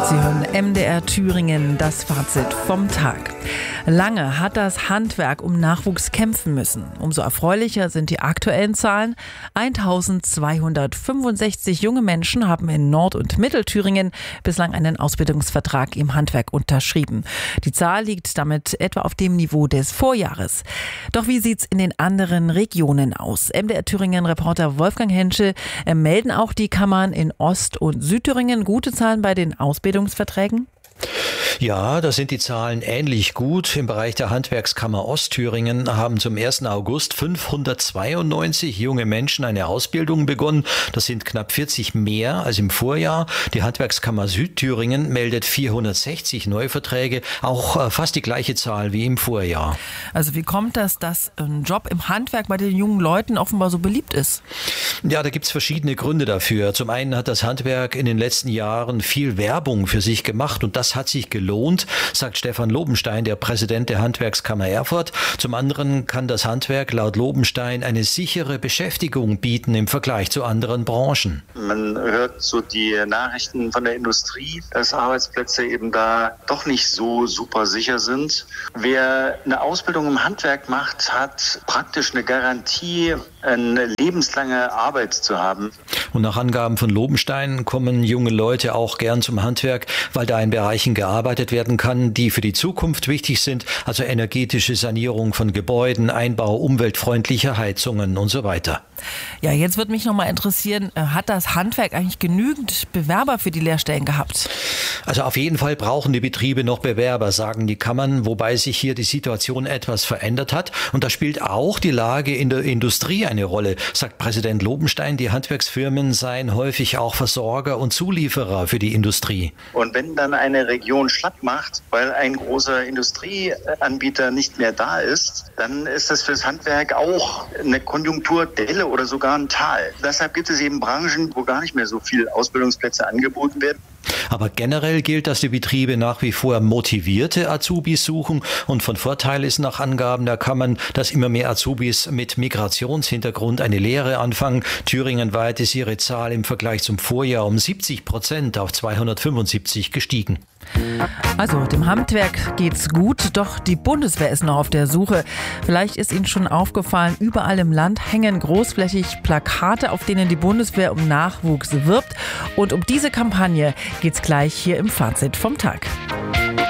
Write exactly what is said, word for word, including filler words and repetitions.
Sie hören M D R Thüringen, das Fazit vom Tag. Lange hat das Handwerk um Nachwuchs kämpfen müssen. Umso erfreulicher sind die aktuellen Zahlen. eintausendzweihundertfünfundsechzig junge Menschen haben in Nord- und Mittelthüringen bislang einen Ausbildungsvertrag im Handwerk unterschrieben. Die Zahl liegt damit etwa auf dem Niveau des Vorjahres. Doch wie sieht's in den anderen Regionen aus? M D R Thüringen-Reporter Wolfgang Henschel, äh, melden auch die Kammern in Ost- und Südthüringen gute Zahlen bei den Ausbildungsverträgen? Ja, da sind die Zahlen ähnlich gut. Im Bereich der Handwerkskammer Ostthüringen haben zum ersten August fünfhundertzweiundneunzig junge Menschen eine Ausbildung begonnen. Das sind knapp vierzig mehr als im Vorjahr. Die Handwerkskammer Südthüringen meldet vierhundertsechzig Neuverträge, auch fast die gleiche Zahl wie im Vorjahr. Also wie kommt das, dass ein Job im Handwerk bei den jungen Leuten offenbar so beliebt ist? Ja, da gibt's verschiedene Gründe dafür. Zum einen hat das Handwerk in den letzten Jahren viel Werbung für sich gemacht und das hat sich gelohnt, sagt Stefan Lobenstein, der Präsident der Handwerkskammer Erfurt. Zum anderen kann das Handwerk laut Lobenstein eine sichere Beschäftigung bieten im Vergleich zu anderen Branchen. Man hört so die Nachrichten von der Industrie, dass Arbeitsplätze eben da doch nicht so super sicher sind. Wer eine Ausbildung im Handwerk macht, hat praktisch eine Garantie, eine lebenslange Arbeit zu haben. Und nach Angaben von Lobenstein kommen junge Leute auch gern zum Handwerk, weil da in Bereichen gearbeitet werden kann, die für die Zukunft wichtig sind, also energetische Sanierung von Gebäuden, Einbau umweltfreundlicher Heizungen und so weiter. Ja, jetzt würde mich noch mal interessieren, hat das Handwerk eigentlich genügend Bewerber für die Lehrstellen gehabt? Also auf jeden Fall brauchen die Betriebe noch Bewerber, sagen die Kammern, wobei sich hier die Situation etwas verändert hat. Und da spielt auch die Lage in der Industrie eine Rolle, sagt Präsident Lobenstein. Die Handwerksfirmen seien häufig auch Versorger und Zulieferer für die Industrie. Und wenn dann eine Region schlapp macht, weil ein großer Industrieanbieter nicht mehr da ist, dann ist das für das Handwerk auch eine Konjunkturdelle oder sogar ein Tal. Deshalb gibt es eben Branchen, wo gar nicht mehr so viele Ausbildungsplätze angeboten werden. Aber generell gilt, dass die Betriebe nach wie vor motivierte Azubis suchen und von Vorteil ist nach Angaben der Kammern, dass immer mehr Azubis mit Migrationshintergrund eine Lehre anfangen. Thüringenweit ist ihre Zahl im Vergleich zum Vorjahr um siebzig Prozent auf zweihundertfünfundsiebzig gestiegen. Also dem Handwerk geht's gut, doch die Bundeswehr ist noch auf der Suche. Vielleicht ist Ihnen schon aufgefallen, überall im Land hängen großflächig Plakate, auf denen die Bundeswehr um Nachwuchs wirbt. Und um diese Kampagne geht's gleich hier im Fazit vom Tag.